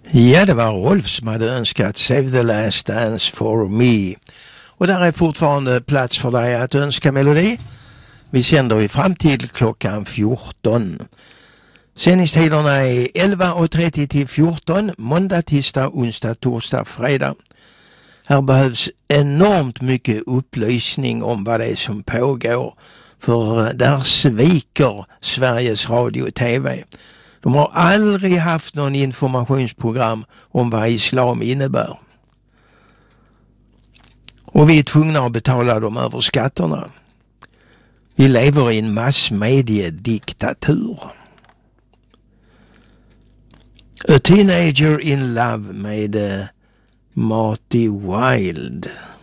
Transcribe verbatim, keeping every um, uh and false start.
Ja, det var Rolf som hade önskat Save the Last Dance for Me. Och där är fortfarande plats för dig att önska melodi. Vi sänder i fram till klockan fjorton. Sändningstiderna är elva och trettio till fjorton, måndag, tisdag, onsdag, torsdag, fredag. Här behövs enormt mycket upplysning om vad det är som pågår. För där sviker Sveriges Radio och T V. De har aldrig haft någon informationsprogram om vad islam innebär. Och vi är tvungna att betala dem över skatterna. Vi lever i en massmediediktatur. A Teenager in Love med uh, Marty Wilde.